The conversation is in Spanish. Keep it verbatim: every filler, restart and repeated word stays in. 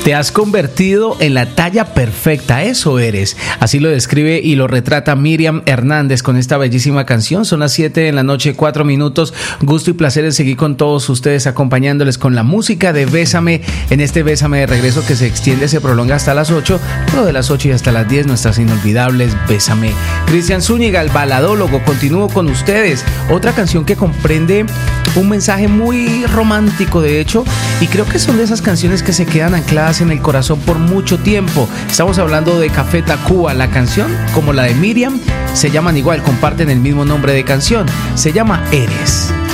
Te has convertido en la talla perfecta, eso eres. Así lo describe y lo retrata Miriam Hernández con esta bellísima canción. Son las siete de la noche, cuatro minutos. Gusto y placer en seguir con todos ustedes, acompañándoles con la música de Bésame, en este Bésame de regreso que se extiende, se prolonga hasta las ocho, pero de las ocho y hasta las diez, nuestras inolvidables Bésame. Cristian Zúñiga, el baladólogo, continúo con ustedes. Otra canción que comprende un mensaje muy romántico, de hecho, y creo que son de esas canciones que se quedan ancladas en el corazón por mucho tiempo. Estamos hablando de Café Tacuba. La canción, como la de Miriam, se llaman igual, comparten el mismo nombre de canción. Se llama Eres.